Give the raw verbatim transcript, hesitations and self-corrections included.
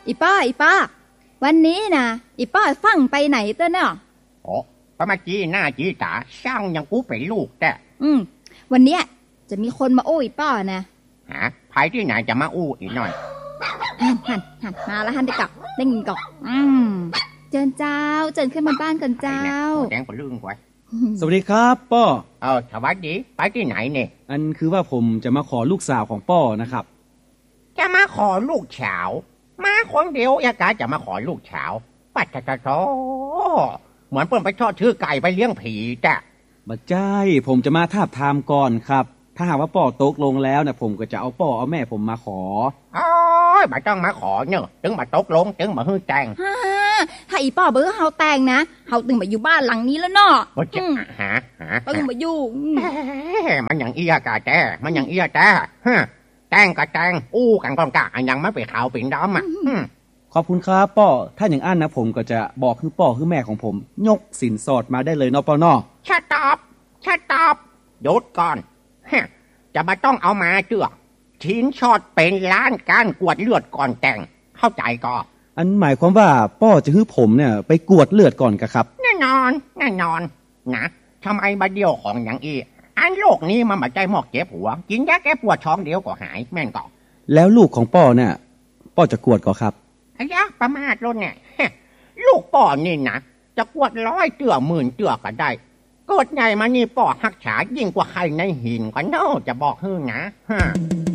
อีป้าอีป้าวันนี้นะอีป้าฟังไปไหนเต้อเนาะโอ้ป้ามาจีหน้าจีตาช่างยังกูเป็นลูกแต่อืมวันเนี้ยจะมีคนมาโอ้อีป้านะฮะใครที่ไหนจะมาอู้อีกหน่อยหันหันหันมาแล้วหันได้กลับได้ยินก่อนอืมเจิญเจ้าเจิญขึ้นมาบ้านกันเจ้าแดงกว่าลื่นกว่าสวัสดีครับป้อเออสวัสดีไปที่ไหนเนี่ยอันคือว่าผมจะมาขอลูกสาวของป้อนะครับจะมาขอลูกสาวมาคนเดียวยากาจะมาขอลูกสาวปัดจะจะโตเหมือนเปิ้นไปทอดชื่อไก่ไปเลี้ยงผีจ้ะบัดใจผมจะมาทาบทามก่อนครับถ้าหากว่าป้อตกลงแล้วเนี่ยผมก็จะเอาป้อเอาแม่ผมมาขออ๋อไม่ต้องมาขอเนอะถึงมาตกลงถึงมาฮื้อแต่งถ้าอีป้อเบอร์เฮาแต่งนะเฮาตึงมาอยู่บ้านหลังนี้แล้วเนาะจะหาหาตึงมาอยู่มันอย่างเอียกะแจ้มันอย่างเอียแจ้แต่งกะแต่งอู้กันก่อนกะยังไม่ไปข่าวปิ่นดำอ่ะขอบคุณครับป้อถ้าอย่างอันนะผมก็จะบอกคือป้อคือแม่ของผมยกสินสอดมาได้เลยเนาะป้อเนาะชัดตอบชัดตอบหยุดก่อนจะมาต้องเอามาเจือชิ้นชอดเป็นล้านการกวดเลือดก่อนแต่งเข้าใจก่อนอันหมายความว่าป้อจะให้ผมเนี่ยไปกวดเลือดก่อนกะครับแน่นอนแน่นอนนะทำไมบาเดียวของอย่างอีอันโลกนี้มันมาใจหมอกเจ็บหัวกินยาแก้ปวดท้องเดียวก็หายแม่นก่อนแล้วลูกของป้อเนี่ยป้อจะกวดก่อครับไอ้ยะประมาทล้นเนี่ยลูกป้อนี่นะจะกวดร้อยเจื่อหมื่นเจื่อก็ได้กดใหญ่มานี่ป้อหักฉายิ่งกว่าใครในหินก็เนาะจะบอกฮื้อนะฮะ